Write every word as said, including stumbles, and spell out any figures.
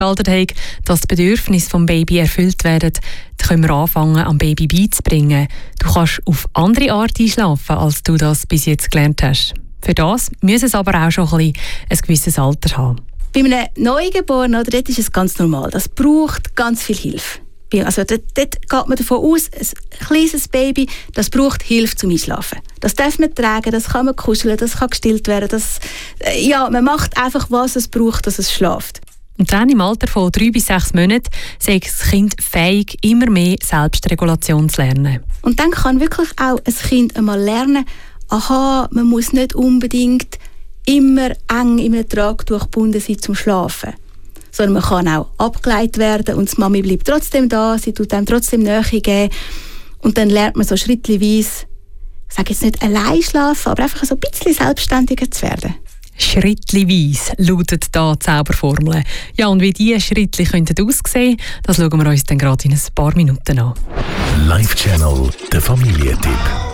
Alter hat, dass die Bedürfnisse des Babys erfüllt werden, dann können wir anfangen, am Baby beizubringen. Du kannst auf andere Art einschlafen, als du das bis jetzt gelernt hast. Für das muss es aber auch schon ein, bisschen ein gewisses Alter haben. Bei einem Neugeborenen, oder, dort ist es ganz normal. Das braucht ganz viel Hilfe. Also dort, dort geht man davon aus, ein kleines Baby, das braucht Hilfe zum Einschlafen. Das darf man tragen, das kann man kuscheln, das kann gestillt werden. Das, ja, man macht einfach, was es braucht, dass es schläft. Und dann im Alter von drei bis sechs Monaten sei das Kind fähig, immer mehr Selbstregulation zu lernen. Und dann kann wirklich auch ein Kind einmal lernen, aha, man muss nicht unbedingt immer eng in einem Tragtuch gebunden sein zum Schlafen. Sondern man kann auch abgeleitet werden und die Mami bleibt trotzdem da, sie tut einem trotzdem Nähe geben. Und dann lernt man so schrittweise, ich sage jetzt nicht allein schlafen, aber einfach so ein bisschen selbstständiger zu werden. Schrittweise lautet da die Zauberformel. Ja, und wie diese Schritte könnten aussehen, das schauen wir uns dann gerade in ein paar Minuten an. Live Channel, der Familientipp.